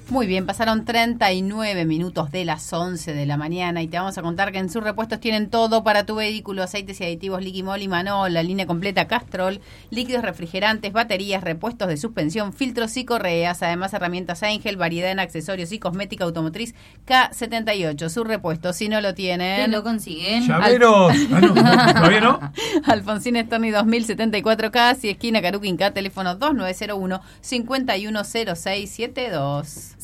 Muy bien, pasaron 39 minutos de las 11 de la mañana y te vamos a contar que en sus repuestos tienen todo para tu vehículo: aceites y aditivos Liquimol y Manol, la línea completa Castrol, líquidos refrigerantes, baterías, repuestos de suspensión, filtros y correas, además herramientas Angel, variedad en accesorios y cosmética automotriz K78. Su repuesto, si no lo tienen... ¿Qué lo consiguen? ¡Llaveros! ¿Todavía no? Alfonsín Storni 2074K, y esquina Caruquinca, teléfono 2901-510672.